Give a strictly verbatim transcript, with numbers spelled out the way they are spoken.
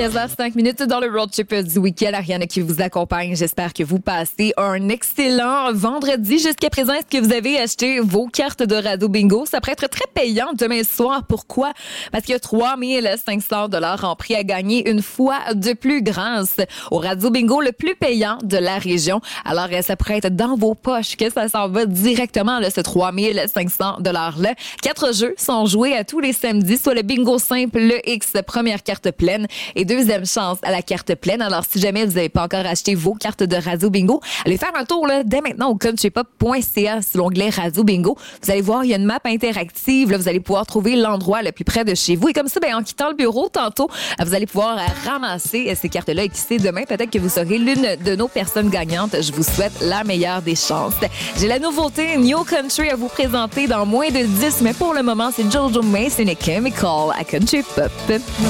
quinze heures cinq minutes dans le road trip du week-end. Ariane qui vous accompagne. J'espère que vous passez un excellent vendredi. Jusqu'à présent, est-ce que vous avez acheté vos cartes de Radio Bingo? Ça pourrait être très payant demain soir. Pourquoi? Parce qu'il y a trois mille cinq cents dollars en prix à gagner une fois de plus grâce au Radio Bingo le plus payant de la région. Alors, ça pourrait être dans vos poches que ça s'en va directement, là, ce trois mille cinq cents dollars-là. Quatre jeux sont joués à tous les samedis, soit le bingo simple, le X, première carte pleine et deuxième chance à la carte pleine. Alors, si jamais vous n'avez pas encore acheté vos cartes de Radio Bingo, allez faire un tour là, dès maintenant au countrypop point c a sur l'onglet Radio Bingo. Vous allez voir, il y a une map interactive. Là, vous allez pouvoir trouver l'endroit le plus près de chez vous. Et comme ça, ben, en quittant le bureau tantôt, vous allez pouvoir ramasser ces cartes-là. Et qui sait, demain, peut-être que vous serez l'une de nos personnes gagnantes. Je vous souhaite la meilleure des chances. J'ai la nouveauté New Country à vous présenter dans moins de dix, mais pour le moment, c'est Jojo Mason et Chemical à Country Pop.